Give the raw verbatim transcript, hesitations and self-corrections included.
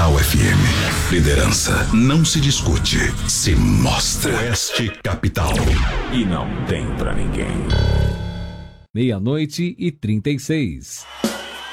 Capital F M. Liderança não se discute, se mostra. Oeste Capital. E não tem pra ninguém. Meia-noite e trinta e seis.